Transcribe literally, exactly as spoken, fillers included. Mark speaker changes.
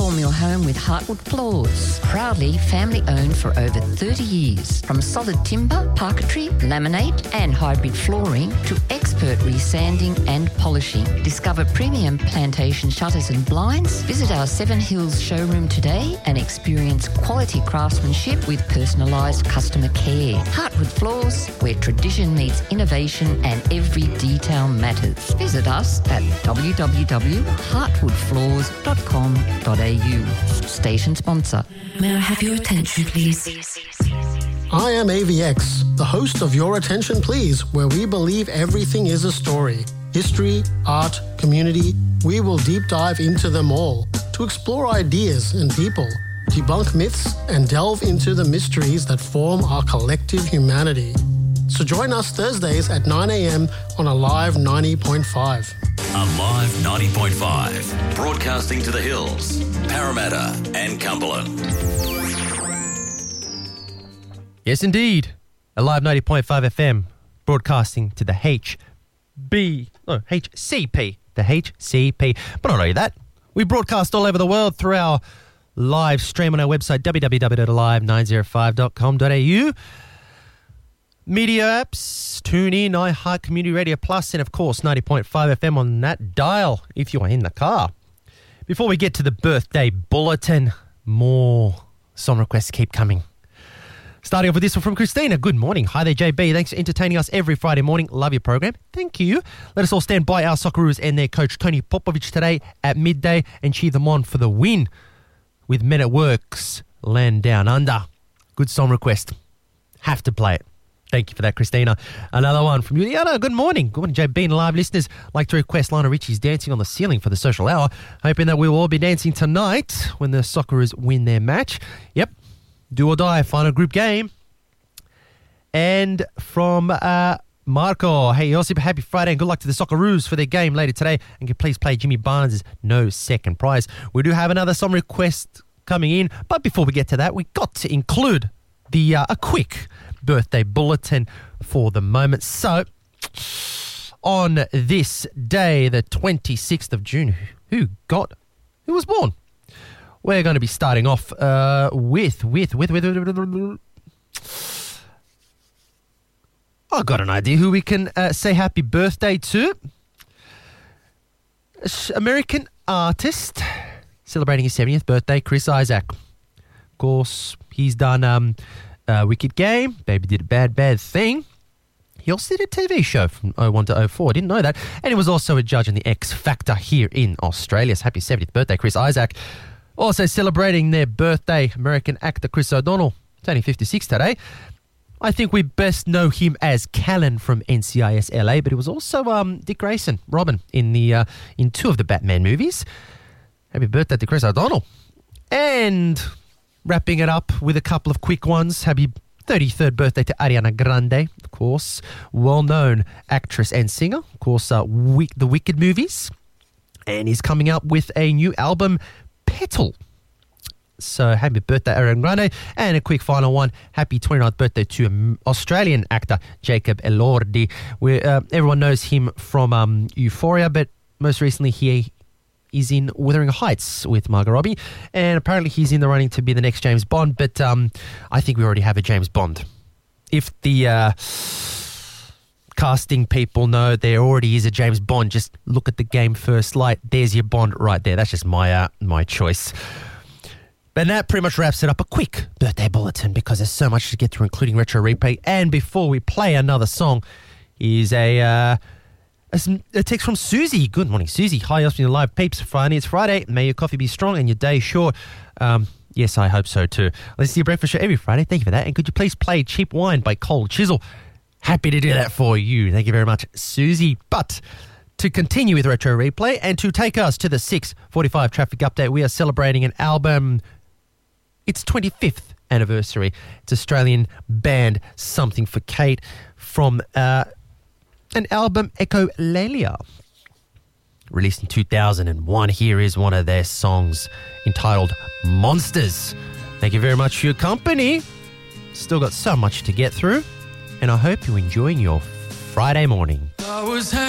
Speaker 1: Transform your home with Heartwood Floors. Proudly family-owned for over thirty years. From solid timber, parquetry, laminate and hybrid flooring to expert resanding and polishing. Discover premium plantation shutters and blinds. Visit our Seven Hills showroom today and experience quality craftsmanship with personalised customer care. Heartwood Floors, where tradition meets innovation and every detail matters. Visit us at w w w dot heartwood floors dot com dot a u. Station sponsor.
Speaker 2: May I have your attention, please?
Speaker 3: I am A V X, the host of Your Attention Please, where we believe everything is a story. History, art, community, we will deep dive into them all to explore ideas and people, debunk myths and delve into the mysteries that form our collective humanity. So join us Thursdays at nine a m on Alive ninety point five.
Speaker 4: Alive ninety point five, broadcasting to the hills, Parramatta and Cumberland.
Speaker 5: Yes, indeed. Alive ninety point five F M, broadcasting to the H B, no, H C P, the H C P. But not only that, we broadcast all over the world through our live stream on our website, w w w dot alive nine oh five dot com dot a u. Media apps, TuneIn, iHeart, Community Radio Plus, and of course ninety point five F M on that dial if you are in the car. Before we get to the birthday bulletin, more song requests keep coming. Starting off with this one from Christina. Good morning. Hi there, J B. Thanks for entertaining us every Friday morning. Love your program. Thank you. Let us all stand by our Socceroos and their coach, Tony Popovic, today at midday and cheer them on for the win with Men at Work's Land Down Under. Good song request. Have to play it. Thank you for that, Christina. Another one from Juliana. Good morning. Good morning, J B and live listeners. Like to request Lionel Richie's Dancing on the Ceiling for the social hour. Hoping that we will all be dancing tonight when the Socceroos win their match. Yep. Do or die, final group game. And from uh, Marco. Hey, Josip, happy Friday and good luck to the Socceroos for their game later today. And can you please play Jimmy Barnes' No Second Prize. We do have another song request coming in. But before we get to that, we got to include the uh, a quick birthday bulletin for the moment. So, on this day, the twenty-sixth of June, who got, who was born? We're going to be starting off uh, with, with, with, with, with, with, I've got an idea who we can uh, say happy birthday to. American artist celebrating his seventieth birthday, Chris Isaak. Of course, he's done um, uh, Wicked Game, Baby Did a Bad, Bad Thing. He also did a T V show from oh one to oh four. Didn't know that. And he was also a judge in the X Factor here in Australia. So happy seventieth birthday, Chris Isaak. Also celebrating their birthday, American actor Chris O'Donnell, turning fifty-six today. I think we best know him as Callan from N C I S L A, but he was also um, Dick Grayson, Robin, in the uh, in two of the Batman movies. Happy birthday to Chris O'Donnell. And wrapping it up with a couple of quick ones. Happy thirty-third birthday to Ariana Grande, of course, well-known actress and singer, of course, uh, Wick, the Wicked movies. And he's coming up with a new album, Petal. So happy birthday, Ariana Grande. And a quick final one, happy twenty-ninth birthday to Australian actor Jacob Elordi. Where, uh, everyone knows him from um, Euphoria, but most recently he is in Wuthering Heights with Margot Robbie. And apparently he's in the running to be the next James Bond, but um, I think we already have a James Bond. If the uh, casting people know there already is a James Bond, just look at the game First Light. There's your Bond right there. That's just my uh, my choice. But that pretty much wraps it up. A quick birthday bulletin because there's so much to get through, including Retro Replay. And before we play another song is a, uh, a, a text from Susie. Good morning, Susie. Hi, Austin Live peeps. Friday, it's Friday. May your coffee be strong and your day short. Um, yes, I hope so too. Listen to your breakfast show every Friday. Thank you for that. And could you please play Cheap Wine by Cold Chisel? Happy to do that for you. Thank you very much, Susie. But to continue with Retro Replay and to take us to the six forty-five traffic update, we are celebrating an album. Its twenty-fifth anniversary. It's Australian band Something for Kate from uh, an album, Echolalia. Released in two thousand one, here is one of their songs entitled Monsters. Thank you very much for your company. Still got so much to get through, and I hope you're enjoying your Friday morning. I was